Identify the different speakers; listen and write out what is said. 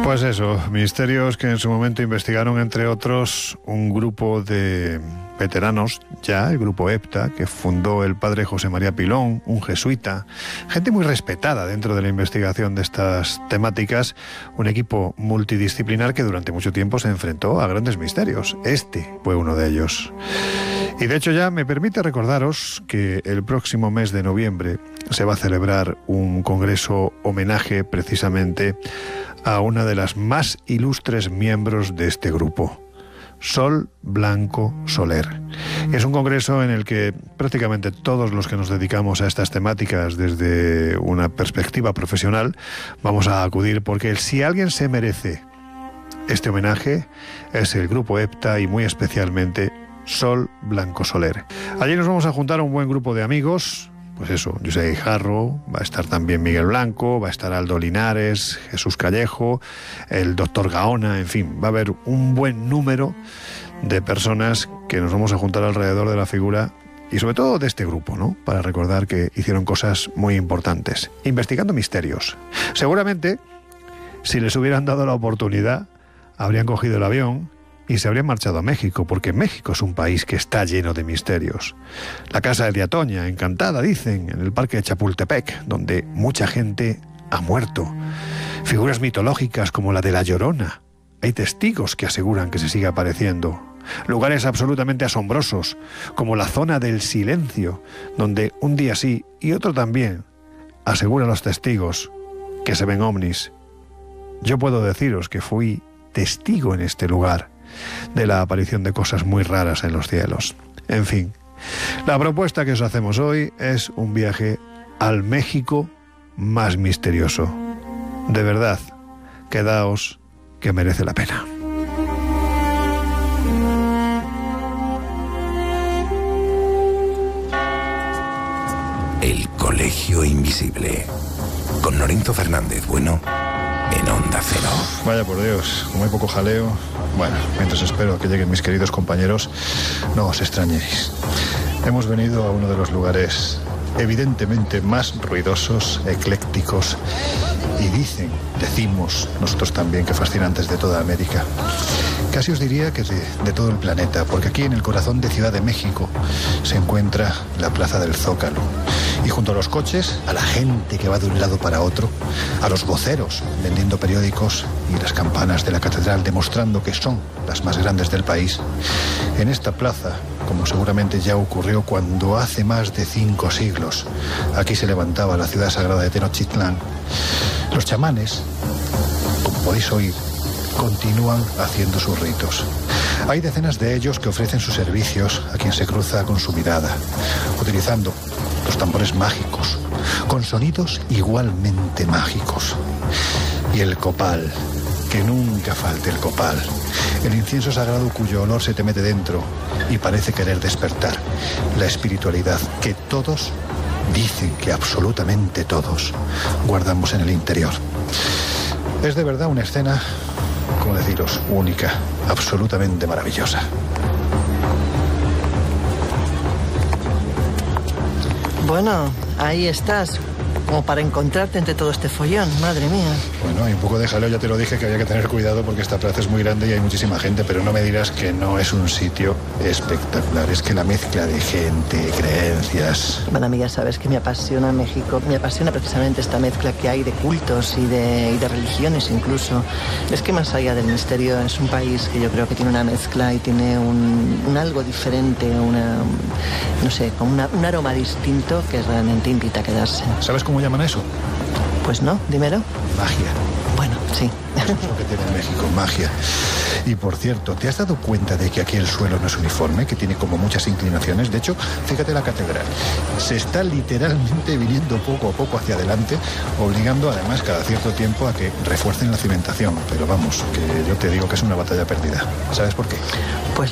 Speaker 1: Pues eso, misterios que en su momento investigaron, entre otros, un grupo de veteranos, ya el grupo EPTA, que fundó el padre José María Pilón, un jesuita, gente muy respetada dentro de la investigación de estas temáticas, un equipo multidisciplinar que durante mucho tiempo se enfrentó a grandes misterios. Este fue uno de ellos. Y de hecho ya me permite recordaros que el próximo mes de noviembre se va a celebrar un congreso homenaje precisamente a una de las más ilustres miembros de este grupo, Sol Blanco Soler. Es un congreso en el que prácticamente todos los que nos dedicamos a estas temáticas desde una perspectiva profesional vamos a acudir, porque si alguien se merece este homenaje es el grupo EPTA y muy especialmente Sol Blanco Soler. Allí nos vamos a juntar a un buen grupo de amigos. Pues eso, José Guijarro, va a estar también Miguel Blanco, va a estar Aldo Linares, Jesús Callejo, el doctor Gaona, en fin, va a haber un buen número de personas que nos vamos a juntar alrededor de la figura y sobre todo de este grupo, ¿no? Para recordar que hicieron cosas muy importantes, investigando misterios. Seguramente, si les hubieran dado la oportunidad, habrían cogido el avión y se habrían marchado a México, porque México es un país que está lleno de misterios. La casa de Atoña, encantada, dicen, en el parque de Chapultepec, donde mucha gente ha muerto. Figuras mitológicas como la de la Llorona. Hay testigos que aseguran que se sigue apareciendo. Lugares absolutamente asombrosos, como la zona del silencio, donde un día sí y otro también aseguran los testigos que se ven ovnis. Yo puedo deciros que fui testigo en este lugar de la aparición de cosas muy raras en los cielos. En fin, la propuesta que os hacemos hoy es un viaje al México más misterioso. De verdad, quedaos, que merece la pena.
Speaker 2: El Colegio Invisible, con Lorenzo Fernández Bueno, en Onda Cero.
Speaker 1: Vaya por Dios, como hay poco jaleo. Bueno, mientras espero que lleguen mis queridos compañeros, no os extrañéis. Hemos venido a uno de los lugares evidentemente más ruidosos, eclécticos y decimos nosotros también, que fascinantes de toda América. Casi os diría que de todo el planeta, porque aquí en el corazón de Ciudad de México se encuentra la Plaza del Zócalo. Y junto a los coches, a la gente que va de un lado para otro, a los voceros vendiendo periódicos y las campanas de la catedral demostrando que son las más grandes del país, en esta plaza, como seguramente ya ocurrió cuando hace más de 5 siglos aquí se levantaba la ciudad sagrada de Tenochtitlán, los chamanes, como podéis oír, continúan haciendo sus ritos. Hay decenas de ellos que ofrecen sus servicios a quien se cruza con su mirada, utilizando los tambores mágicos, con sonidos igualmente mágicos. Y el copal, que nunca falte el copal, el incienso sagrado cuyo olor se te mete dentro y parece querer despertar la espiritualidad que todos, dicen que absolutamente todos, guardamos en el interior. Es de verdad una escena, como deciros, única, absolutamente maravillosa.
Speaker 3: Bueno, ahí estás, como para encontrarte entre todo este follón, madre mía.
Speaker 1: Bueno, hay un poco de jaleo, ya te lo dije que había que tener cuidado porque esta plaza es muy grande y hay muchísima gente, pero no me dirás que no es un sitio espectacular. Es que la mezcla de gente, creencias...
Speaker 3: Bueno, amiga, sabes que me apasiona México, me apasiona precisamente esta mezcla que hay de cultos y de religiones incluso. Es que más allá del misterio es un país que yo creo que tiene una mezcla y tiene un algo diferente, no sé, como un aroma distinto que realmente invita a quedarse.
Speaker 1: ¿Sabes cómo llaman eso?
Speaker 3: Pues no, dímelo.
Speaker 1: Magia.
Speaker 3: Bueno, sí.
Speaker 1: Eso es lo que tiene México, magia. Y por cierto, ¿te has dado cuenta de que aquí el suelo no es uniforme, que tiene como muchas inclinaciones? De hecho, fíjate la catedral. Se está literalmente viniendo poco a poco hacia adelante, obligando además cada cierto tiempo a que refuercen la cimentación. Pero vamos, que yo te digo que es una batalla perdida. ¿Sabes por qué?
Speaker 3: Pues